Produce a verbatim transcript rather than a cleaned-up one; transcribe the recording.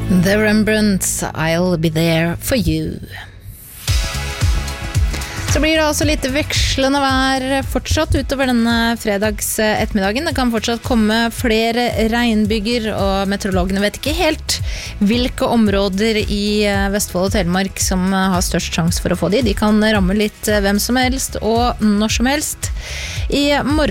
The Rembrandts, I'll be there for you. Så blir det altså litt vekslende vær fortsatt utover denne fredags ettermiddagen. Det kan fortsatt komme flere regnbyger, og meteorologene vet ikke helt hvilke områder i Vestfold og Telemark som har størst sjanse for å få de. De kan ramme litt hvem som helst og når som helst. I morgen